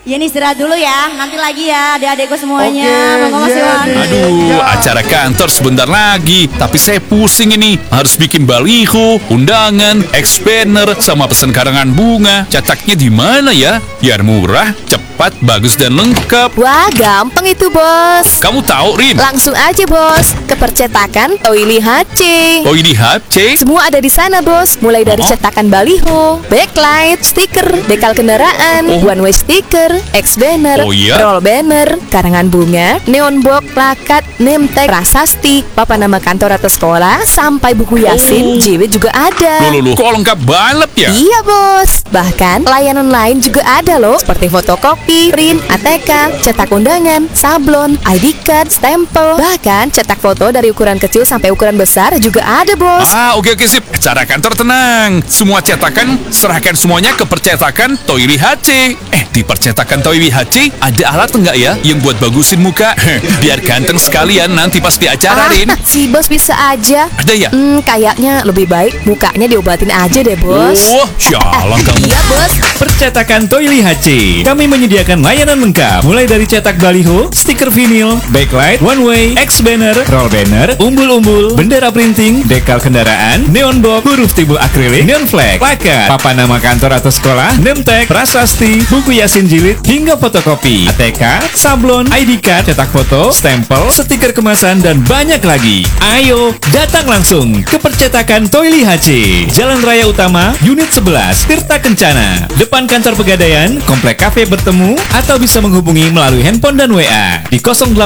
Ya nih istirahat dulu ya, nanti lagi ya adik-adikku semuanya. Monggo Mas Iwan. Aduh, acara kantor sebentar lagi. Tapi saya pusing ini. Harus bikin baliho, undangan, banner, sama pesan karangan bunga. Cetaknya di mana ya? Biar murah, cepat, bagus, dan lengkap. Wah, gampang itu, Bos. Kamu tahu, Rin? Langsung aja, Bos. Ke percetakan Toili HC. Oh, ini HC? Semua ada di sana, Bos. Mulai dari cetakan baliho, backlight, stiker, dekal kendaraan, one way stiker, banner, roll banner, karangan bunga, neon box, plakat, name tag, prasasti, papan nama kantor atau sekolah, sampai buku Yasin, JW juga ada. Loh, kok lengkap banget ya? Iya, Bos. Bahkan layanan lain juga ada loh, seperti fotokopi, print, ATK, cetak undangan, sablon, ID card, stempel, bahkan cetak foto dari ukuran kecil sampai ukuran besar juga ada, Bos. Oke sip. Acara kantor tenang. Semua cetakan serahkan semuanya ke percetakan Toili HC. Di percetakan Toili HC ada alat enggak ya yang buat bagusin muka? Biar ganteng sekalian nanti pas di acara, Rin. Si Bos bisa aja. Ada ya? Kayaknya lebih baik mukanya diobatin aja deh, Bos. Syalah kamu. Iya, Bos. Percetakan Toili HC. Kami menyediakan layanan lengkap, mulai dari cetak baliho, stiker vinil, backlight, one way, banner, roll banner, umbul-umbul, bendera printing, dekal kendaraan, neon box, huruf timbul akrilik, neon flag, plakat, papan nama kantor atau sekolah, name tag, prasasti, buku Yasin jilid, hingga fotokopi, ATK, sablon, ID card, cetak foto, stempel, stiker kemasan, dan banyak lagi. Ayo, datang langsung ke percetakan Toili HC, Jalan Raya Utama, Unit 11, Tirta Kencana, depan kantor Pegadaian, Komplek Cafe Bertemu, atau bisa menghubungi melalui handphone dan WA di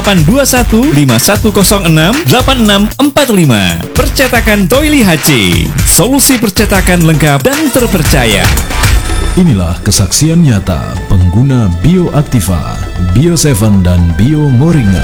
0821 5106 8645. Percetakan Toili HC, solusi percetakan lengkap dan terpercaya. Inilah kesaksian nyata pengguna Bioaktiva, Bio7 dan Bio Moringa.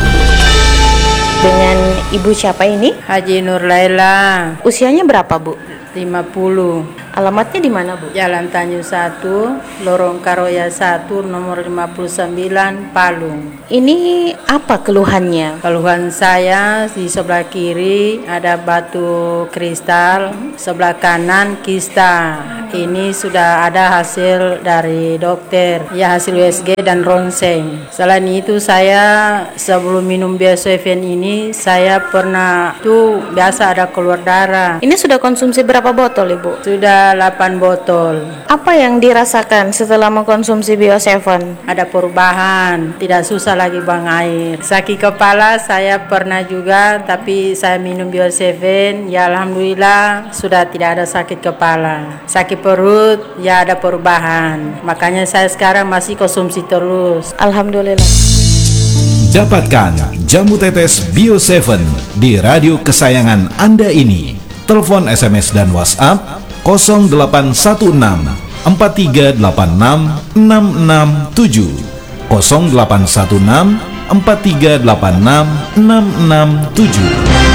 Dengan Ibu siapa ini? Haji Nur Laila. Usianya berapa, Bu? 50. Alamatnya di mana, Bu? Jalan Tanjung 1, Lorong Karoya 1, nomor 59, Palu. Ini apa keluhannya? Keluhan saya di sebelah kiri ada batu kristal, sebelah kanan kista. Ini sudah ada hasil dari dokter, ya hasil USG dan ronsen. Selain itu saya sebelum minum Bio7 ini saya pernah tuh biasa ada keluar darah. Ini sudah konsumsi berapa botol, Ibu? Sudah 8 botol. Apa yang dirasakan setelah mengkonsumsi Bio7? Ada perubahan, tidak susah lagi buang air. Sakit kepala saya pernah juga, tapi saya minum Bio7, ya alhamdulillah sudah tidak ada sakit kepala. Sakit perut, ya ada perubahan. Makanya saya sekarang masih konsumsi terus. Alhamdulillah. Dapatkan jamu tetes Bio7 di radio kesayangan Anda ini. Telepon, SMS, dan WhatsApp 0816 4386 667 0816 4386 667.